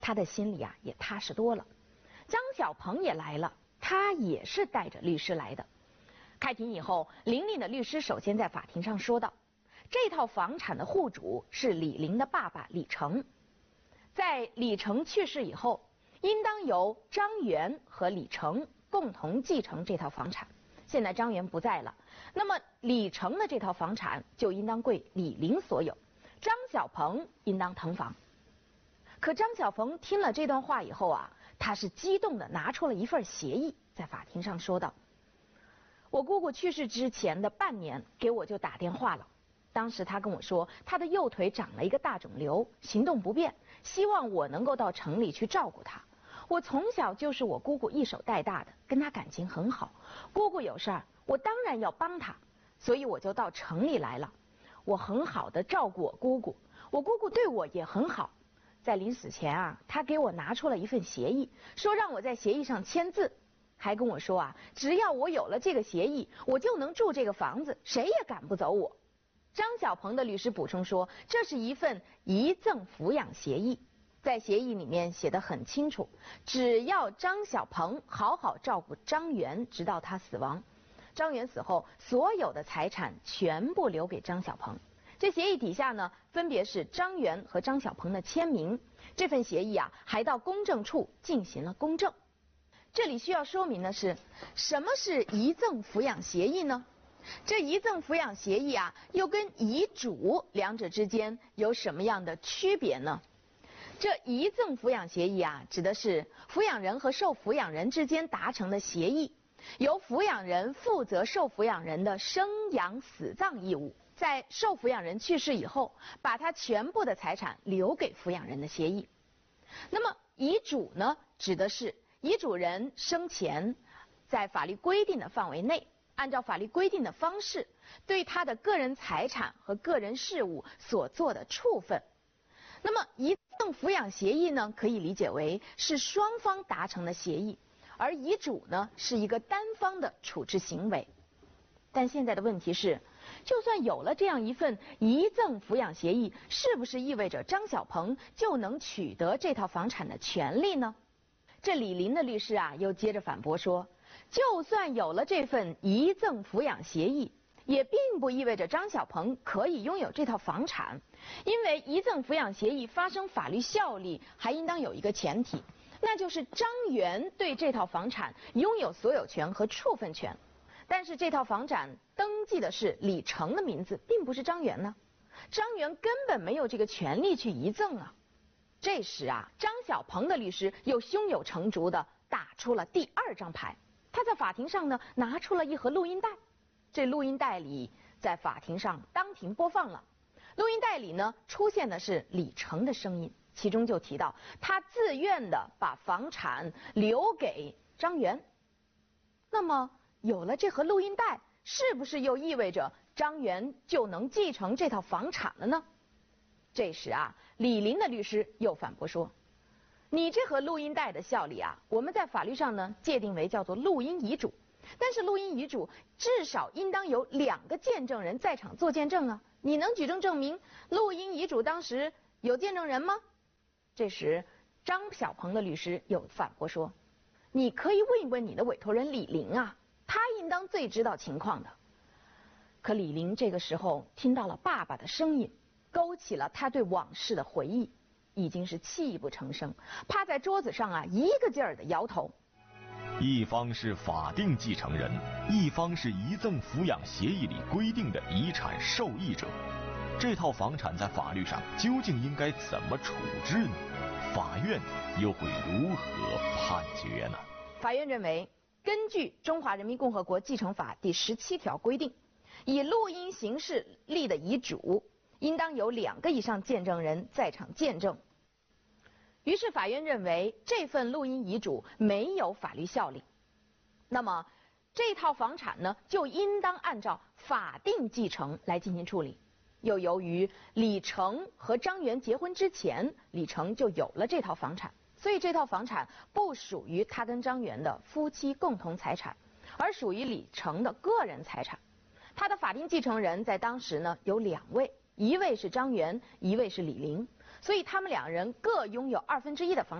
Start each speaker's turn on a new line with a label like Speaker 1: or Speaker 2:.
Speaker 1: 他的心里啊也踏实多了。张小鹏也来了，他也是带着律师来的。开庭以后，玲玲的律师首先在法庭上说道，这套房产的户主是李玲的爸爸李成，在李成去世以后，应当由张元和李成共同继承这套房产。现在张元不在了，那么李成的这套房产就应当归李玲所有，张小鹏应当腾房。可张小鹏听了这段话以后啊，他是激动地拿出了一份协议，在法庭上说道，我姑姑去世之前的半年给我就打电话了，当时他跟我说他的右腿长了一个大肿瘤，行动不便，希望我能够到城里去照顾他。我从小就是我姑姑一手带大的，跟他感情很好，姑姑有事儿我当然要帮他，所以我就到城里来了。我很好的照顾我姑姑，我姑姑对我也很好。在临死前啊，他给我拿出了一份协议，说让我在协议上签字，还跟我说啊，只要我有了这个协议，我就能住这个房子，谁也赶不走我。张小鹏的律师补充说，这是一份遗赠抚养协议，在协议里面写得很清楚，只要张小鹏好好照顾张元直到他死亡，张元死后所有的财产全部留给张小鹏。这协议底下呢，分别是张元和张小鹏的签名。这份协议啊，还到公证处进行了公证。这里需要说明的是，什么是遗赠抚养协议呢？这遗赠抚养协议啊，又跟遗嘱两者之间有什么样的区别呢？这遗赠抚养协议啊，指的是抚养人和受抚养人之间达成的协议，由抚养人负责受抚养人的生养死葬义务，在受抚养人去世以后，把他全部的财产留给抚养人的协议。那么遗嘱呢，指的是遗嘱人生前在法律规定的范围内，按照法律规定的方式，对他的个人财产和个人事务所做的处分。那么遗赠抚养协议呢，可以理解为是双方达成的协议，而遗嘱呢是一个单方的处置行为。但现在的问题是，就算有了这样一份遗赠抚养协议，是不是意味着张小鹏就能取得这套房产的权利呢？这李林的律师啊，又接着反驳说，就算有了这份遗赠抚养协议，也并不意味着张小鹏可以拥有这套房产，因为遗赠抚养协议发生法律效力，还应当有一个前提，那就是张元对这套房产拥有所有权和处分权。但是这套房产登记的是李成的名字，并不是张元呢，张元根本没有这个权利去遗赠啊。这时啊，张小鹏的律师又胸有成竹地打出了第二张牌，他在法庭上呢拿出了一盒录音带，这录音带里在法庭上当庭播放了，录音带里呢出现的是李成的声音，其中就提到他自愿地把房产留给张元。那么有了这盒录音带，是不是又意味着张元就能继承这套房产了呢？这时啊，李林的律师又反驳说，你这盒录音带的效力啊，我们在法律上呢界定为叫做录音遗嘱，但是录音遗嘱至少应当有2个见证人在场做见证啊，你能举证证明录音遗嘱当时有见证人吗？这时张小鹏的律师又反驳说，你可以问一问你的委托人李林啊，他应当最知道情况的。可李林这个时候听到了爸爸的声音，勾起了他对往事的回忆，已经是泣不成声，趴在桌子上啊，一个劲儿的摇头。
Speaker 2: 一方是法定继承人，一方是遗赠抚养协议里规定的遗产受益者，这套房产在法律上究竟应该怎么处置呢？法院又会如何判决呢？
Speaker 1: 法院认为，根据《中华人民共和国继承法》第17条规定，以录音形式立的遗嘱应当有2个以上见证人在场见证。于是法院认为这份录音遗嘱没有法律效力，那么这套房产呢就应当按照法定继承来进行处理。又由于李成和张元结婚之前，李成就有了这套房产，所以这套房产不属于他跟张元的夫妻共同财产，而属于李成的个人财产。他的法定继承人在当时呢有2位，一位是张元，一位是李林。 所以他们两人各拥有1/2的房产。